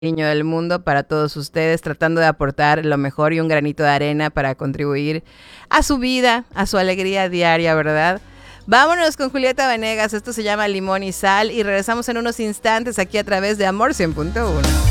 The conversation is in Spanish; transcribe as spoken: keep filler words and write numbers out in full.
cariño del mundo para todos ustedes, tratando de aportar lo mejor y un granito de arena para contribuir a su vida, a su alegría diaria, ¿verdad? Vámonos con Julieta Venegas, esto se llama Limón y Sal y regresamos en unos instantes aquí a través de Amor cien punto uno.